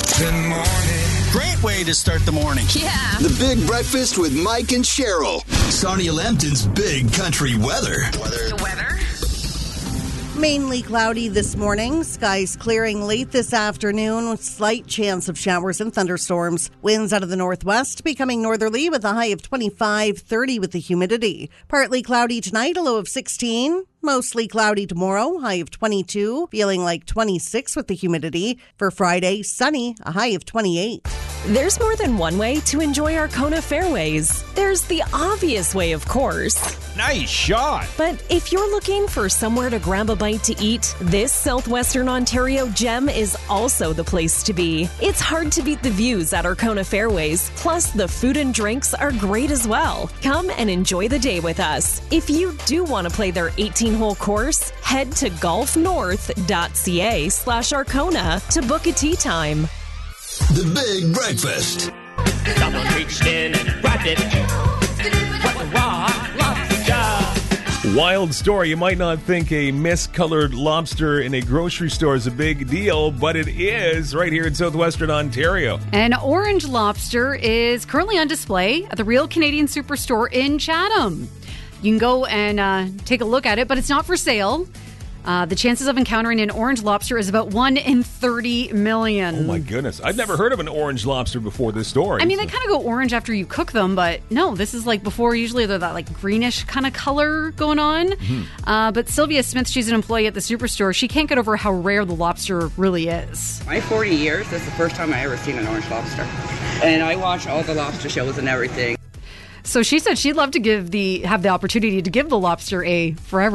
Good morning. Great way to start the morning. Yeah. The Big Breakfast with Mike and Cheryl. Sarnia Lambton's Big Country Weather. The weather? Mainly cloudy this morning. Skies clearing late this afternoon with slight chance of showers and thunderstorms. Winds out of the northwest becoming northerly with a high of 25, 30 with the humidity. Partly cloudy tonight, a low of 16. Mostly cloudy tomorrow, high of 22, feeling like 26 with the humidity. For Friday, sunny, a high of 28. There's more than one way to enjoy Arkona Fairways. There's the obvious way, of course. Nice shot. But if you're looking for somewhere to grab a bite to eat, this Southwestern Ontario gem is also the place to be. It's hard to beat the views at Arkona Fairways. Plus, the food and drinks are great as well. Come and enjoy the day with us. If you do want to play their 18-hole course, head to golfnorth.ca/Arkona to book a tee time. The Big Breakfast. Someone reached in and grabbed it. What a raw lobster. Wild story. You might not think a miscolored lobster in a grocery store is a big deal, but it is right here in Southwestern Ontario. An orange lobster is currently on display at the Real Canadian Superstore in Chatham. You can go and take a look at it, but it's not for sale. The chances of encountering an orange lobster is about 1 in 30 million. Oh my goodness. I've never heard of an orange lobster before this story. I mean, they kind of go orange after you cook them, but no, this is like before. Usually they're that like greenish kind of color going on. But Sylvia Smith, she's an employee at the Superstore. She can't get over how rare the lobster really is. My 40 years, this is the first time I ever seen an orange lobster. And I watch all the lobster shows and everything. So she said she'd love to have the opportunity to give the lobster a forever